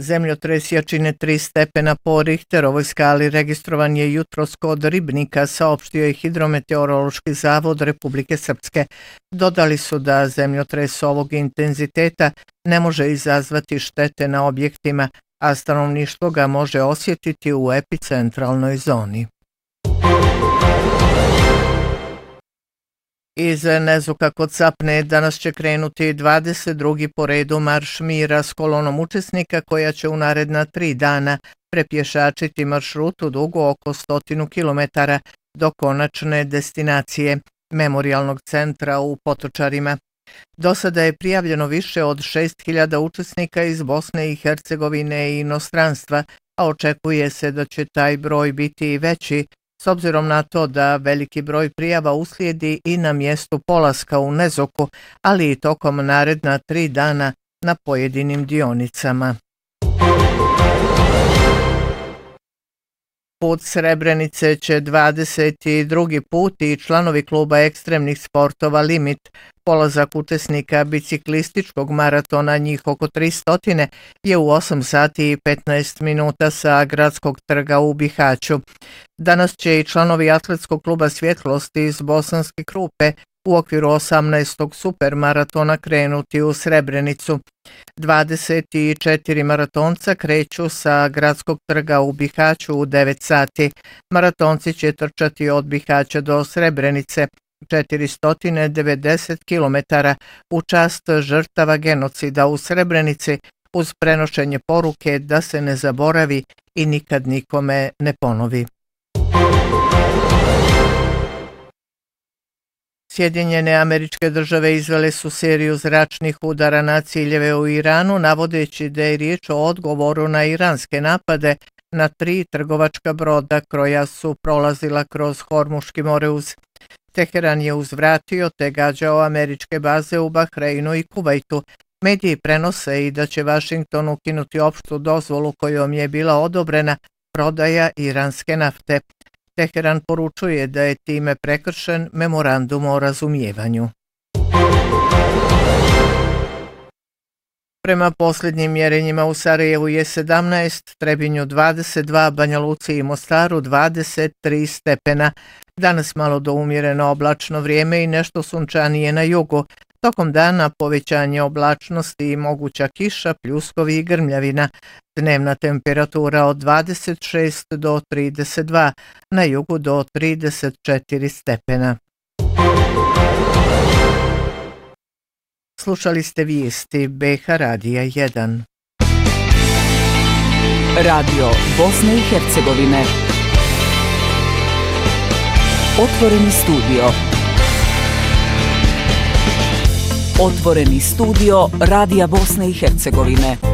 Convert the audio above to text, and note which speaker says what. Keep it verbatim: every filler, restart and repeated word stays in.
Speaker 1: Zemljotres jačine tri stepena po Richterovoj skali registrovan je jutros kod Ribnika, saopštio je Hidrometeorološki zavod Republike Srpske. Dodali su da zemljotres ovog intenziteta ne može izazvati štete na objektima, a stanovništvo ga može osjetiti u epicentralnoj zoni. Iz Nezuka kod Sapne danas će krenuti dvadeset drugi po redu marš mira s kolonom učesnika koja će u naredna tri dana prepješačiti maršrutu dugo oko stotinu kilometara do konačne destinacije memorijalnog centra u Potočarima. Do sada je prijavljeno više od šest hiljada učesnika iz Bosne i Hercegovine i inostranstva, a očekuje se da će taj broj biti i veći, s obzirom na to da veliki broj prijava uslijedi i na mjestu polaska u Nezoku, ali i tokom naredna tri dana na pojedinim dionicama. Put Srebrenice će dvadeset drugi put i članovi kluba ekstremnih sportova Limit. Polazak učesnika biciklističkog maratona, njih oko tristo, je u osam sati i petnaest minuta sa Gradskog trga u Bihaću. Danas će i članovi atletskog kluba Svjetlosti iz Bosanske Krupe u okviru osamnaestog supermaratona krenuti u Srebrenicu. dvadeset četiri maratonca kreću sa Gradskog trga u Bihaću u devet sati. Maratonci će trčati od Bihaća do Srebrenice četiristo devedeset kilometara u čast žrtava genocida u Srebrenici, uz prenošenje poruke da se ne zaboravi i nikad nikome ne ponovi. Sjedinjene Američke Države izvele su seriju zračnih udara na ciljeve u Iranu, navodeći da je riječ o odgovoru na iranske napade na tri trgovačka broda koja su prolazila kroz Hormuški moreuz. Teheran je uzvratio te gađao američke baze u Bahreinu i Kuvajtu. Mediji prenose i da će Vašington ukinuti opštu dozvolu kojom je bila odobrena prodaja iranske nafte. Teheran poručuje da je time prekršen memorandum o razumijevanju. Prema posljednjim mjerenjima u Sarajevu je sedamnaest, Trebinju dvadeset dva, Banja Luci i Mostaru dvadeset tri stepena. Danas malo do umjereno oblačno vrijeme i nešto sunčanije na jugu. Tokom dana povećanje oblačnosti i moguća kiša, pljuskovi i grmljavina. Dnevna temperatura od dvadeset šest do trideset dva, na jugu do trideset četiri stepena. Slušali ste vijesti B H Radija jedan.
Speaker 2: Radio Bosne i Hercegovine. Otvoreni studio. Otvoreni studio Radija Bosne i Hercegovine.